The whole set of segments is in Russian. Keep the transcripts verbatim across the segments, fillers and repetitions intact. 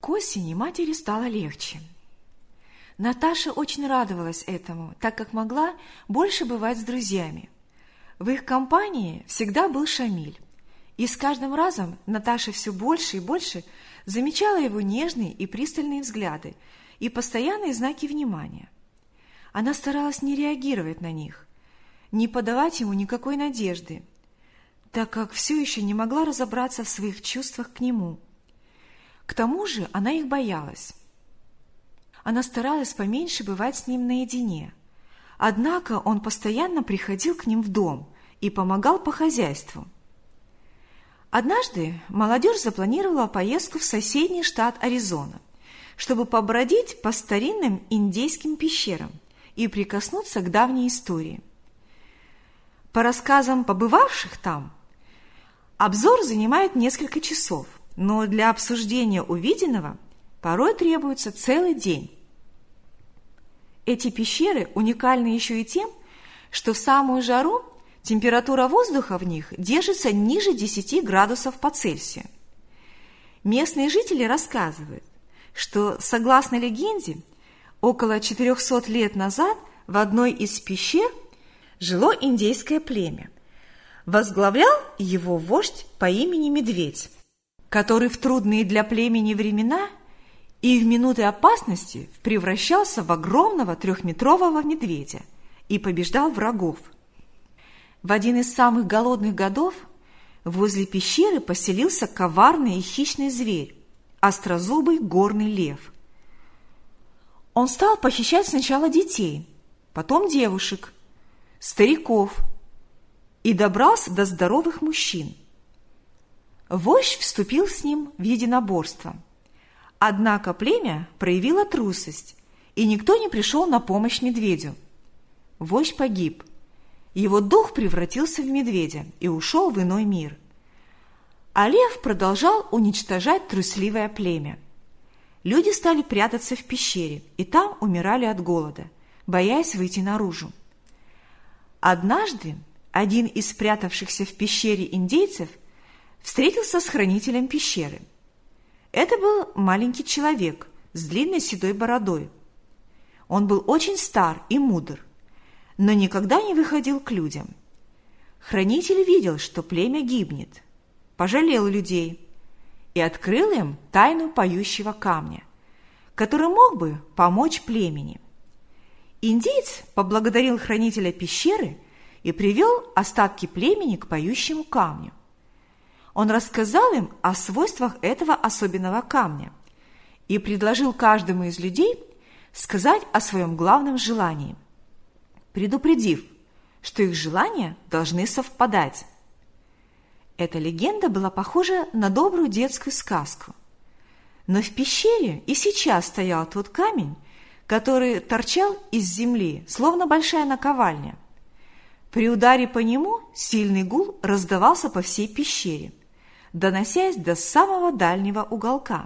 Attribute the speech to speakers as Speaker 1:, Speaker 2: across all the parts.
Speaker 1: К осени матери стало легче. Наташа очень радовалась этому, так как могла больше бывать с друзьями. В их компании всегда был Шамиль, и с каждым разом Наташа все больше и больше замечала его нежные и пристальные взгляды и постоянные знаки внимания. Она старалась не реагировать на них, не подавать ему никакой надежды, так как все еще не могла разобраться в своих чувствах к нему. К тому же она их боялась. Она старалась поменьше бывать с ним наедине, однако он постоянно приходил к ним в дом и помогал по хозяйству. Однажды молодежь запланировала поездку в соседний штат Аризона, чтобы побродить по старинным индейским пещерам и прикоснуться к давней истории. По рассказам побывавших там, обзор занимает несколько часов, но для обсуждения увиденного порой требуется целый день. Эти пещеры уникальны еще и тем, что в самую жару температура воздуха в них держится ниже десяти градусов по Цельсию. Местные жители рассказывают, что, согласно легенде, около четырехсот лет назад в одной из пещер жило индейское племя. Возглавлял его вождь по имени Медведь, который в трудные для племени времена и в минуты опасности превращался в огромного трехметрового медведя и побеждал врагов. В один из самых голодных годов возле пещеры поселился коварный и хищный зверь – острозубый горный лев. Он стал похищать сначала детей, потом девушек, стариков и добрался до здоровых мужчин. Вождь вступил с ним в единоборство. Однако племя проявило трусость, и никто не пришел на помощь медведю. Вождь погиб. Его дух превратился в медведя и ушел в иной мир. А лев продолжал уничтожать трусливое племя. Люди стали прятаться в пещере, и там умирали от голода, боясь выйти наружу. Однажды один из спрятавшихся в пещере индейцев встретился с хранителем пещеры. Это был маленький человек с длинной седой бородой. Он был очень стар и мудр, но никогда не выходил к людям. Хранитель видел, что племя гибнет, пожалел людей и открыл им тайну поющего камня, который мог бы помочь племени. Индеец поблагодарил хранителя пещеры и привел остатки племени к поющему камню. Он рассказал им о свойствах этого особенного камня и предложил каждому из людей сказать о своем главном желании, предупредив, что их желания должны совпадать. Эта легенда была похожа на добрую детскую сказку. Но в пещере и сейчас стоял тот камень, который торчал из земли, словно большая наковальня. При ударе по нему сильный гул раздавался по всей пещере, доносясь до самого дальнего уголка.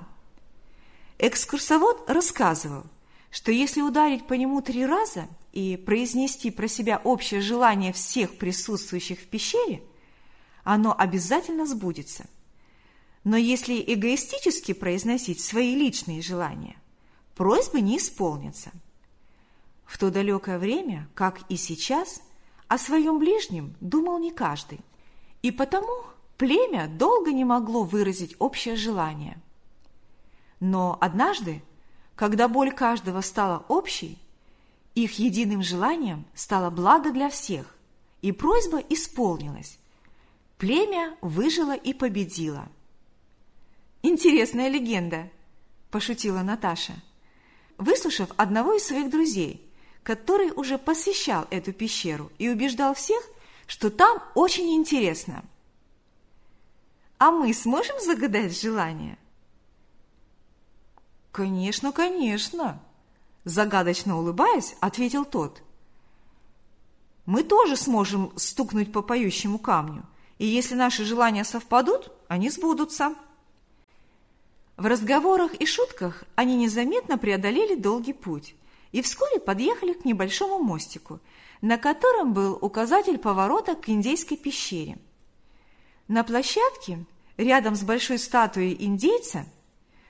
Speaker 1: Экскурсовод рассказывал, что если ударить по нему три раза и произнести про себя общее желание всех присутствующих в пещере, оно обязательно сбудется. Но если эгоистически произносить свои личные желания, просьбы не исполнятся. В то далекое время, как и сейчас, о своем ближнем думал не каждый, и потому племя долго не могло выразить общее желание. Но однажды, когда боль каждого стала общей, их единым желанием стало благо для всех, и просьба исполнилась. Племя выжило и победило. «Интересная легенда», – пошутила Наташа, выслушав одного из своих друзей, который уже посещал эту пещеру и убеждал всех, что там очень интересно. «А мы сможем загадать желание?» «Конечно, конечно!» Загадочно улыбаясь, ответил тот. «Мы тоже сможем стукнуть по поющему камню, и если наши желания совпадут, они сбудутся». В разговорах и шутках они незаметно преодолели долгий путь и вскоре подъехали к небольшому мостику, на котором был указатель поворота к индейской пещере. На площадке, рядом с большой статуей индейца,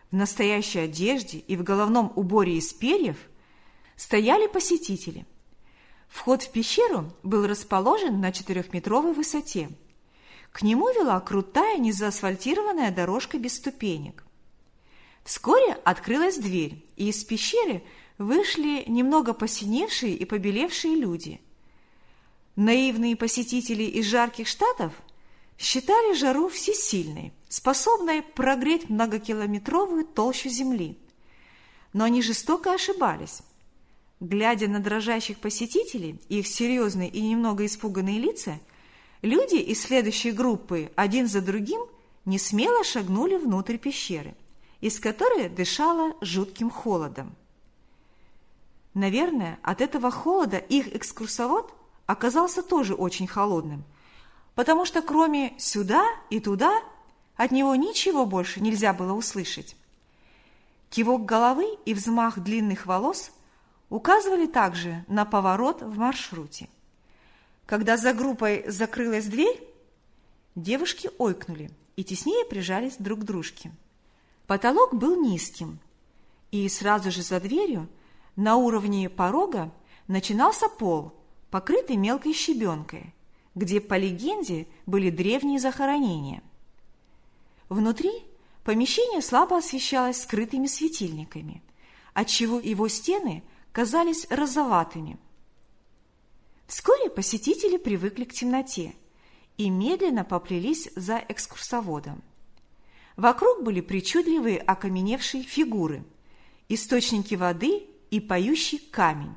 Speaker 1: в настоящей одежде и в головном уборе из перьев, стояли посетители. Вход в пещеру был расположен на четырехметровой высоте. К нему вела крутая незаасфальтированная дорожка без ступенек. Вскоре открылась дверь, и из пещеры вышли немного посиневшие и побелевшие люди. Наивные посетители из жарких штатов считали жару всесильной, способной прогреть многокилометровую толщу земли. Но они жестоко ошибались. Глядя на дрожащих посетителей и их серьезные и немного испуганные лица, люди из следующей группы один за другим несмело шагнули внутрь пещеры, из которой дышало жутким холодом. Наверное, от этого холода их экскурсовод оказался тоже очень холодным, потому что кроме «сюда» и «туда» от него ничего больше нельзя было услышать. Кивок головы и взмах длинных волос указывали также на поворот в маршруте. Когда за группой закрылась дверь, девушки ойкнули и теснее прижались друг к дружке. Потолок был низким, и сразу же за дверью, на уровне порога, начинался пол, покрытый мелкой щебенкой, где, по легенде, были древние захоронения. Внутри помещение слабо освещалось скрытыми светильниками, отчего его стены казались розоватыми. Вскоре посетители привыкли к темноте и медленно поплелись за экскурсоводом. Вокруг были причудливые окаменевшие фигуры, источники воды и поющий камень.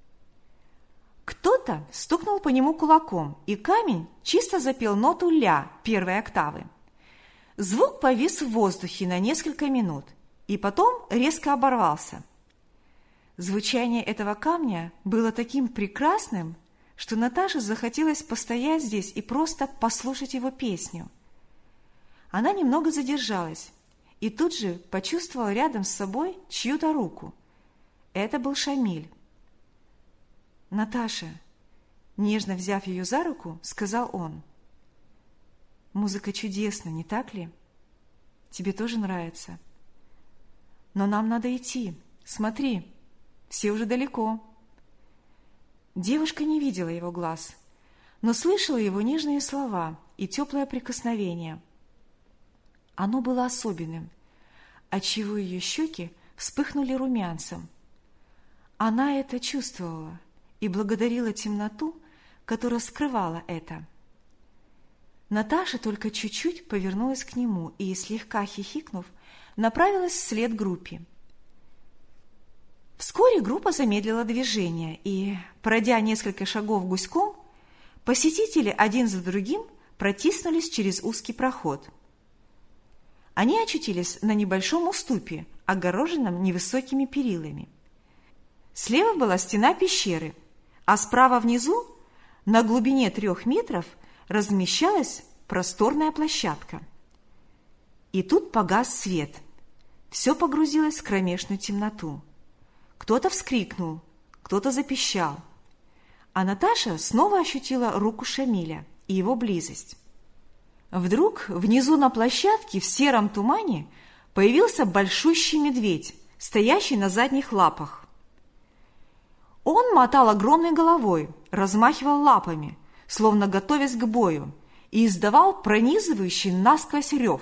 Speaker 1: Кто-то стукнул по нему кулаком, и камень чисто запел ноту ля первой октавы. Звук повис в воздухе на несколько минут, и потом резко оборвался. Звучание этого камня было таким прекрасным, что Наташе захотелось постоять здесь и просто послушать его песню. Она немного задержалась и тут же почувствовала рядом с собой чью-то руку. Это был Шамиль. «Наташа», нежно взяв ее за руку, сказал он, «музыка чудесна, не так ли? Тебе тоже нравится? Но нам надо идти. Смотри, все уже далеко». Девушка не видела его глаз, но слышала его нежные слова и теплое прикосновение. Оно было особенным, отчего ее щеки вспыхнули румянцем. Она это чувствовала и благодарила темноту, которая скрывала это. Наташа только чуть-чуть повернулась к нему и, слегка хихикнув, направилась вслед группе. Вскоре группа замедлила движение, и, пройдя несколько шагов гуськом, посетители один за другим протиснулись через узкий проход. Они очутились на небольшом уступе, огороженном невысокими перилами. Слева была стена пещеры, а справа внизу, на глубине трех метров, размещалась просторная площадка. И тут погас свет. Все погрузилось в кромешную темноту. Кто-то вскрикнул, кто-то запищал. А Наташа снова ощутила руку Шамиля и его близость. Вдруг внизу на площадке в сером тумане появился большущий медведь, стоящий на задних лапах. Он мотал огромной головой, размахивал лапами, словно готовясь к бою, и издавал пронизывающий насквозь рев.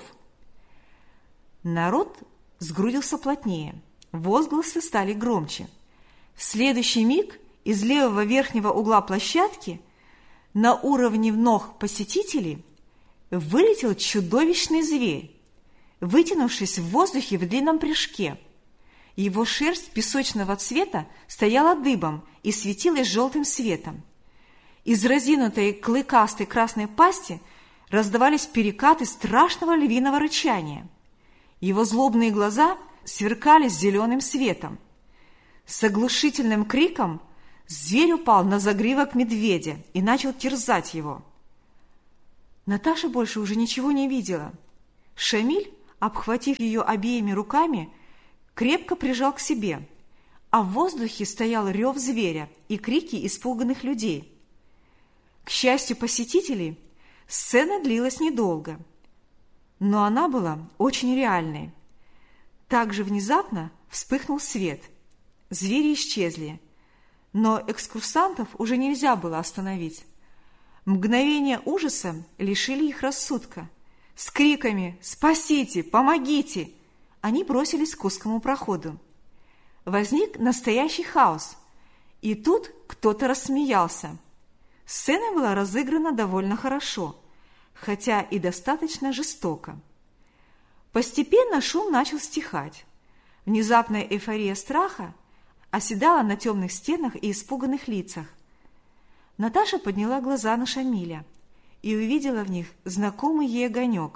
Speaker 1: Народ сгрудился плотнее, возгласы стали громче. В следующий миг из левого верхнего угла площадки на уровне ног посетителей вылетел чудовищный зверь, вытянувшись в воздухе в длинном прыжке. Его шерсть песочного цвета стояла дыбом и светилась желтым светом. Из разинутой клыкастой красной пасти раздавались перекаты страшного львиного рычания. Его злобные глаза сверкали зеленым светом. С оглушительным криком зверь упал на загривок медведя и начал терзать его. Наташа больше уже ничего не видела. Шамиль, обхватив ее обеими руками, крепко прижал к себе, а в воздухе стоял рев зверя и крики испуганных людей. К счастью посетителей, сцена длилась недолго, но она была очень реальной. Так же внезапно вспыхнул свет. Звери исчезли, но экскурсантов уже нельзя было остановить. Мгновения ужаса лишили их рассудка. С криками «Спасите! Помогите!» они бросились к узкому проходу. Возник настоящий хаос, и тут кто-то рассмеялся. Сцена была разыграна довольно хорошо, хотя и достаточно жестоко. Постепенно шум начал стихать. Внезапная эйфория страха оседала на темных стенах и испуганных лицах. Наташа подняла глаза на Шамиля и увидела в них знакомый ей огонек.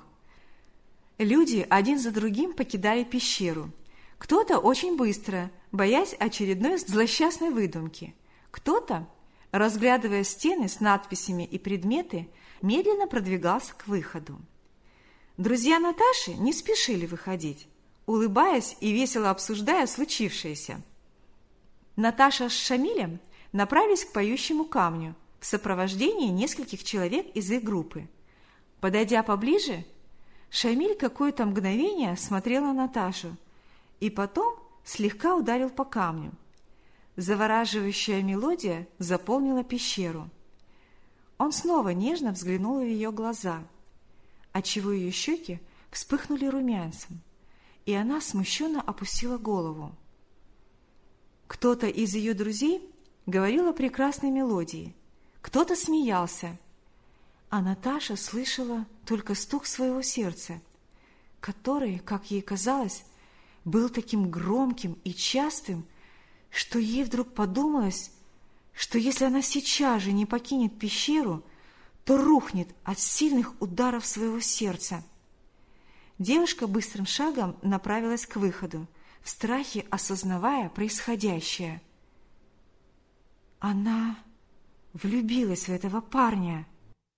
Speaker 1: Люди один за другим покидали пещеру. Кто-то очень быстро, боясь очередной злосчастной выдумки. Кто-то, разглядывая стены с надписями и предметы, медленно продвигался к выходу. Друзья Наташи не спешили выходить, улыбаясь и весело обсуждая случившееся. Наташа с Шамилем направились к поющему камню в сопровождении нескольких человек из их группы. Подойдя поближе, Шамиль какое-то мгновение смотрел на Наташу и потом слегка ударил по камню. Завораживающая мелодия заполнила пещеру. Он снова нежно взглянул в ее глаза, отчего ее щеки вспыхнули румянцем, и она смущенно опустила голову. Кто-то из ее друзей говорил о прекрасной мелодии, кто-то смеялся, а Наташа слышала только стук своего сердца, который, как ей казалось, был таким громким и частым, что ей вдруг подумалось, что если она сейчас же не покинет пещеру, то рухнет от сильных ударов своего сердца. Девушка быстрым шагом направилась к выходу, в страхе осознавая происходящее. Она влюбилась в этого парня.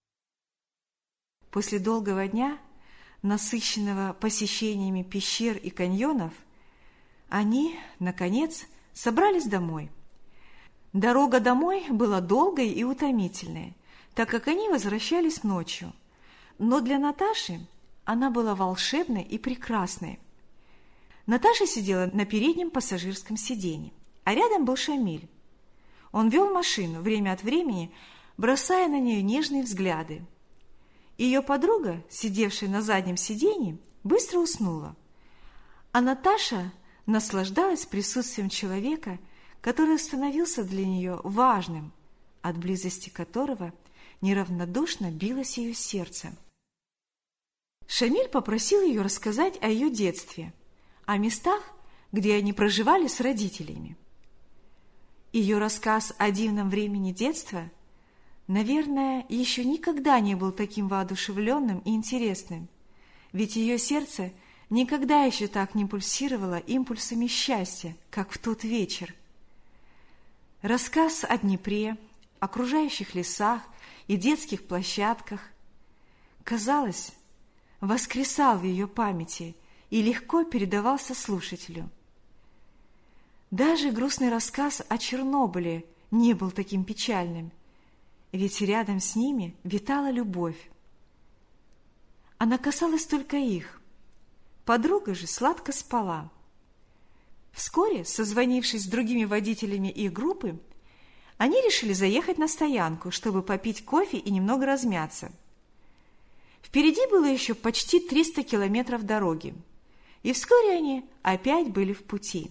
Speaker 1: После долгого дня, насыщенного посещениями пещер и каньонов, они, наконец, собрались домой. Дорога домой была долгой и утомительной, так как они возвращались ночью. Но для Наташи она была волшебной и прекрасной. Наташа сидела на переднем пассажирском сиденье, а рядом был Шамиль. Он вел машину, время от времени бросая на нее нежные взгляды. Ее подруга, сидевшая на заднем сиденье, быстро уснула, а Наташа наслаждалась присутствием человека, который становился для нее важным, от близости которого неравнодушно билось ее сердце. Шамиль попросил ее рассказать о ее детстве, о местах, где они проживали с родителями. Ее рассказ о дивном времени детства, наверное, еще никогда не был таким воодушевленным и интересным, ведь ее сердце никогда еще так не пульсировало импульсами счастья, как в тот вечер. Рассказ о Днепре, окружающих лесах и детских площадках, казалось, воскресал в ее памяти и легко передавался слушателю. Даже грустный рассказ о Чернобыле не был таким печальным, ведь рядом с ними витала любовь. Она касалась только их. Подруга же сладко спала. Вскоре, созвонившись с другими водителями их группы, они решили заехать на стоянку, чтобы попить кофе и немного размяться. Впереди было еще почти триста километров дороги, и вскоре они опять были в пути.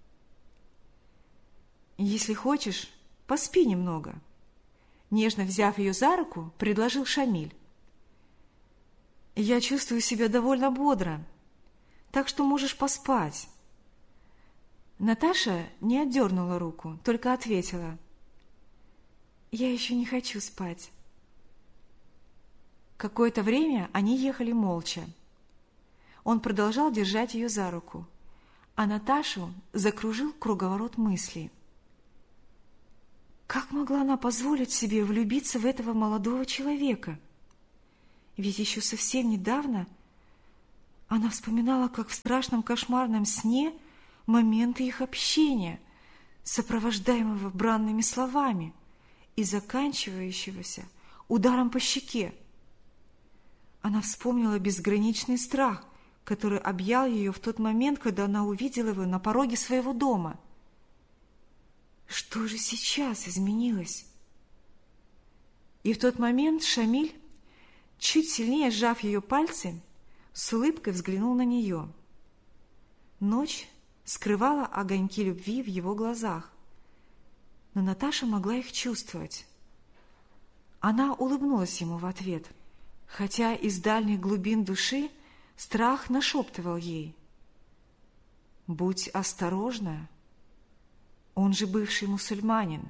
Speaker 1: «Если хочешь, поспи немного», — нежно взяв ее за руку, предложил Шамиль. «Я чувствую себя довольно бодро, так что можешь поспать». Наташа не отдернула руку, только ответила: «Я еще не хочу спать». Какое-то время они ехали молча. Он продолжал держать ее за руку, а Наташу закружил круговорот мыслей. Как могла она позволить себе влюбиться в этого молодого человека? Ведь еще совсем недавно она вспоминала, как в страшном кошмарном сне, моменты их общения, сопровождаемого бранными словами и заканчивающегося ударом по щеке. Она вспомнила безграничный страх, который объял ее в тот момент, когда она увидела его на пороге своего дома. Что же сейчас изменилось? И в тот момент Шамиль, чуть сильнее сжав ее пальцы, с улыбкой взглянул на нее. Ночь скрывала огоньки любви в его глазах, но Наташа могла их чувствовать. Она улыбнулась ему в ответ, хотя из дальних глубин души страх нашептывал ей: «Будь осторожна, он же бывший мусульманин».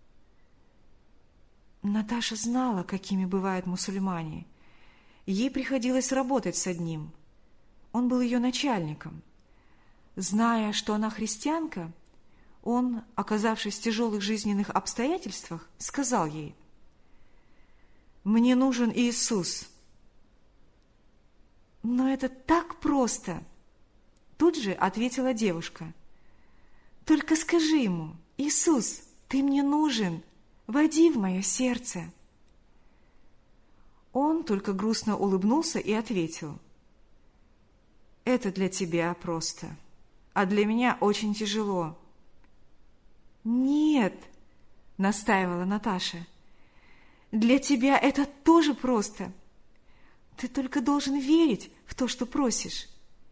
Speaker 1: Наташа знала, какими бывают мусульмане. Ей приходилось работать с одним. Он был ее начальником. Зная, что она христианка, он, оказавшись в тяжелых жизненных обстоятельствах, сказал ей: «Мне нужен Иисус». «Но это так просто!» Тут же ответила девушка. «Только скажи ему: Иисус, ты мне нужен, войди в мое сердце». Он только грустно улыбнулся и ответил: «Это для тебя просто, а для меня очень тяжело». «Нет», — настаивала Наташа, — «для тебя это тоже просто. Ты только должен верить в то, что просишь».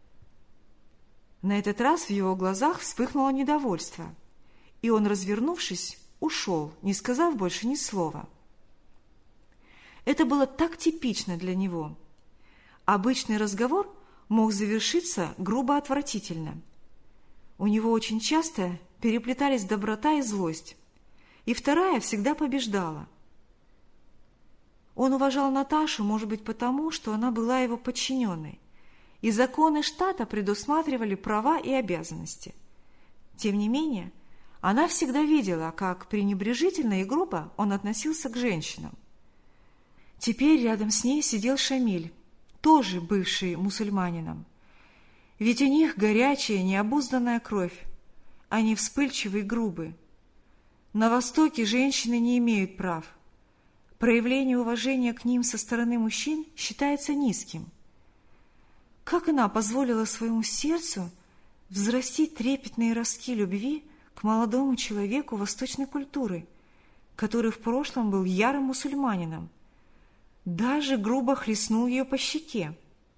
Speaker 1: На этот раз в его глазах вспыхнуло недовольство, и он, развернувшись, ушел, не сказав больше ни слова. Это было так типично для него. Обычный разговор мог завершиться грубо отвратительно. У него очень часто переплетались доброта и злость, и вторая всегда побеждала. Он уважал Наташу, может быть, потому, что она была его подчиненной, и законы штата предусматривали права и обязанности. Тем не менее, она всегда видела, как пренебрежительно и грубо он относился к женщинам. Теперь рядом с ней сидел Шамиль, тоже бывший мусульманином. Ведь у них горячая, необузданная кровь, они вспыльчивы и грубы. На Востоке женщины не имеют прав. Проявление уважения к ним со стороны мужчин считается низким. Как она позволила своему сердцу взрастить трепетные ростки любви к молодому человеку восточной культуры, который в прошлом был ярым мусульманином, даже грубо хлестнул ее по щеке?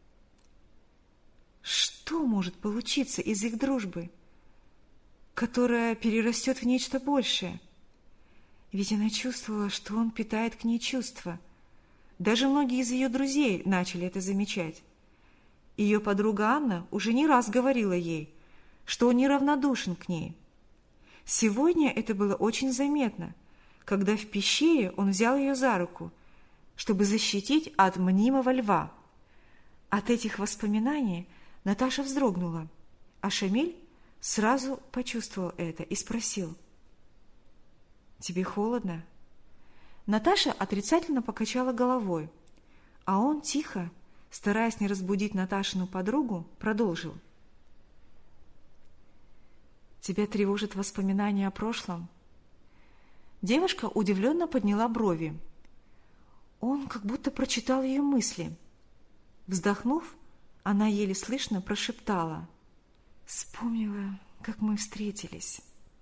Speaker 1: Что может получиться из их дружбы, которая перерастет в нечто большее? Ведь она чувствовала, что он питает к ней чувства. Даже многие из ее друзей начали это замечать. Ее подруга Анна уже не раз говорила ей, что он неравнодушен к ней. Сегодня это было очень заметно, когда в пещере он взял ее за руку, чтобы защитить от мнимого льва. От этих воспоминаний Наташа вздрогнула, а Шамиль сразу почувствовал это и спросил: «Тебе холодно?» Наташа отрицательно покачала головой, а он тихо, стараясь не разбудить Наташину подругу, продолжил: «Тебя тревожит воспоминания о прошлом?» Девушка удивленно подняла брови. Он как будто прочитал ее мысли. Вздохнув, она еле слышно прошептала: «Вспомнила, как мы встретились».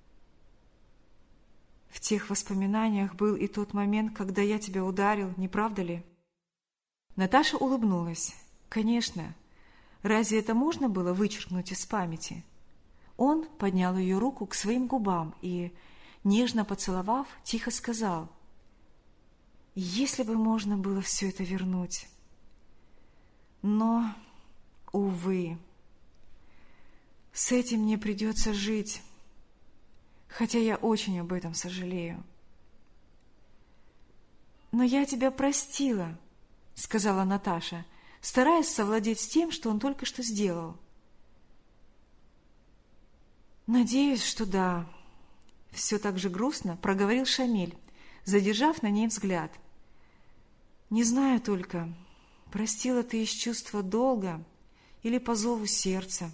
Speaker 1: «В тех воспоминаниях был и тот момент, когда я тебя ударил, не правда ли?» Наташа улыбнулась. «Конечно. Разве это можно было вычеркнуть из памяти?» Он поднял ее руку к своим губам и, нежно поцеловав, тихо сказал: «Если бы можно было все это вернуть. Но, увы, с этим мне придется жить, хотя я очень об этом сожалею». «Но я тебя простила», — сказала Наташа, стараясь совладеть с тем, что он только что сделал. «Надеюсь, что да», — все так же грустно проговорил Шамиль, задержав на ней взгляд. «Не знаю только, простила ты из чувства долга или по зову сердца?»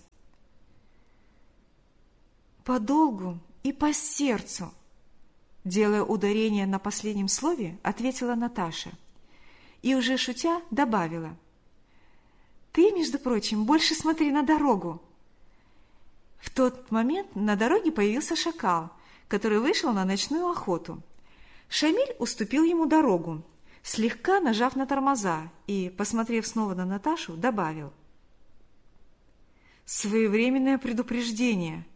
Speaker 1: «По долгу и по сердцу», — делая ударение на последнем слове, ответила Наташа и уже шутя добавила: Ты, между прочим, больше смотри на дорогу. В тот момент на дороге появился шакал, который вышел на ночную охоту. Шамиль уступил ему дорогу, слегка нажав на тормоза и, посмотрев снова на Наташу, добавил: «Своевременное предупреждение.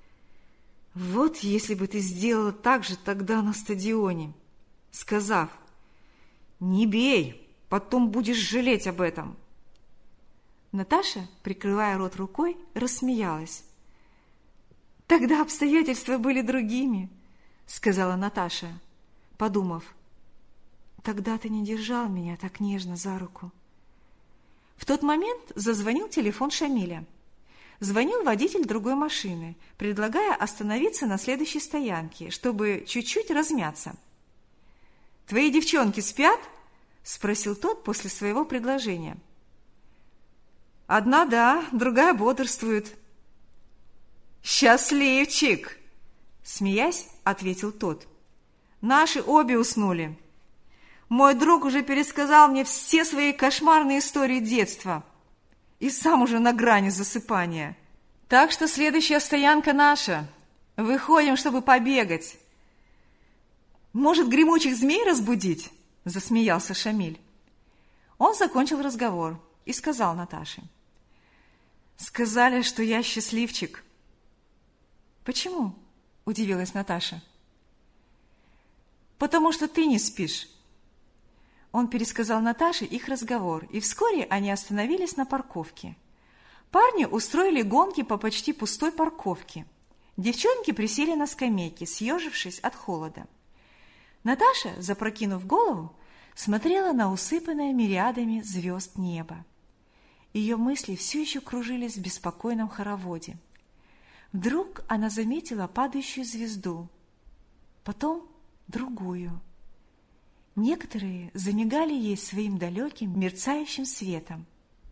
Speaker 1: Вот если бы ты сделала так же тогда на стадионе, сказав: «Не бей, потом будешь жалеть об этом». Наташа, прикрывая рот рукой, рассмеялась. «Тогда обстоятельства были другими», — сказала Наташа, подумав: «тогда ты не держал меня так нежно за руку». В тот момент зазвонил телефон Шамиля. Звонил водитель другой машины, предлагая остановиться на следующей стоянке, чтобы чуть-чуть размяться. «Твои девчонки спят?» – спросил тот после своего предложения. «Одна да, другая бодрствует». «Счастливчик!» – смеясь, ответил тот. «Наши обе уснули. Мой друг уже пересказал мне все свои кошмарные истории детства и сам уже на грани засыпания. Так что следующая стоянка наша. Выходим, чтобы побегать». «Может, гремучих змей разбудить?» – засмеялся Шамиль. Он закончил разговор и сказал Наташе: «Сказали, что я счастливчик». «Почему?» – удивилась Наташа. «Потому что ты не спишь». Он пересказал Наташе их разговор, и вскоре они остановились на парковке. Парни устроили гонки по почти пустой парковке. Девчонки присели на скамейке, съежившись от холода. Наташа, запрокинув голову, смотрела на усыпанное мириадами звезд небо. Ее мысли все еще кружились в беспокойном хороводе. Вдруг она заметила падающую звезду, потом другую. Некоторые замигали ей своим далеким мерцающим светом.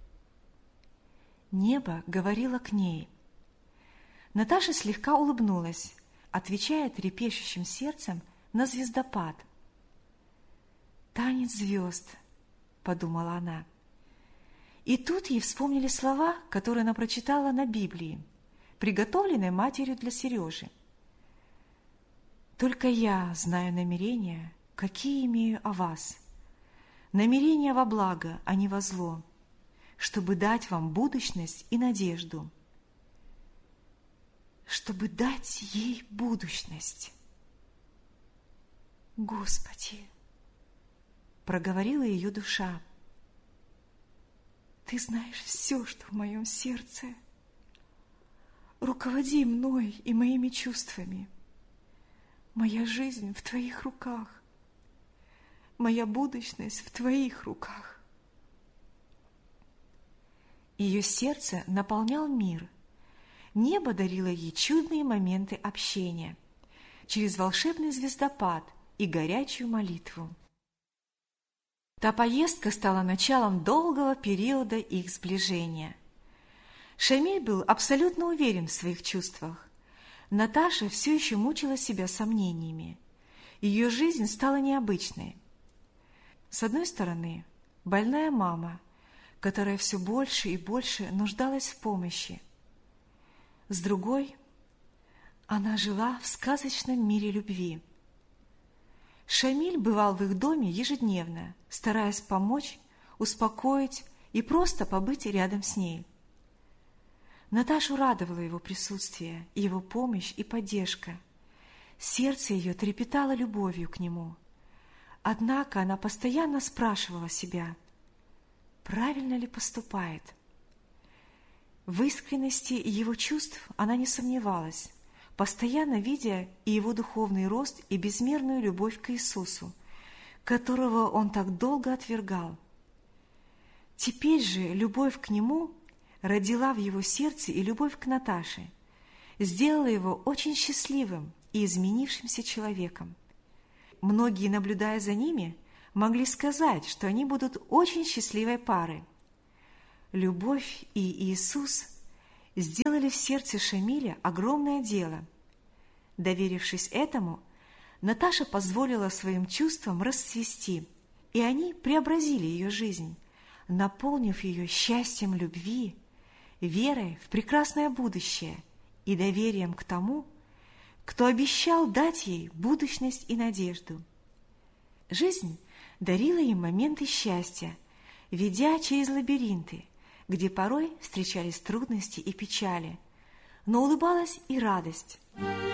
Speaker 1: Небо говорило к ней. Наташа слегка улыбнулась, отвечая трепещущим сердцем на звездопад. «Танец звезд», — подумала она. И тут ей вспомнили слова, которые она прочитала на Библии, приготовленной матерью для Сережи. «Только я знаю намерения, какие имею о вас, намерения во благо, а не во зло, чтобы дать вам будущность и надежду». Чтобы дать ей будущность. «Господи!» – проговорила ее душа. «Ты знаешь все, что в моем сердце. Руководи мной и моими чувствами. Моя жизнь в Твоих руках. Моя будущность в Твоих руках». Ее сердце наполнял мир. Небо дарило ей чудные моменты общения через волшебный звездопад и горячую молитву. Та поездка стала началом долгого периода их сближения. Шамиль был абсолютно уверен в своих чувствах. Наташа все еще мучила себя сомнениями. Ее жизнь стала необычной. С одной стороны, больная мама, которая все больше и больше нуждалась в помощи. С другой, она жила в сказочном мире любви. Шамиль бывал в их доме ежедневно, стараясь помочь, успокоить и просто побыть рядом с ней. Наташу радовало его присутствие, его помощь и поддержка. Сердце ее трепетало любовью к нему. Однако она постоянно спрашивала себя, правильно ли поступает. В искренности его чувств она не сомневалась, постоянно видя и его духовный рост, и безмерную любовь к Иисусу, которого он так долго отвергал. Теперь же любовь к нему родила в его сердце и любовь к Наташе, сделала его очень счастливым и изменившимся человеком. Многие, наблюдая за ними, могли сказать, что они будут очень счастливой парой. Любовь и Иисус сделали в сердце Шамиля огромное дело. Доверившись этому, Наташа позволила своим чувствам расцвести, и они преобразили ее жизнь, наполнив ее счастьем любви, верой в прекрасное будущее и доверием к тому, кто обещал дать ей будущность и надежду. Жизнь дарила им моменты счастья, ведя через лабиринты, где порой встречались трудности и печали, но улыбалась и радость.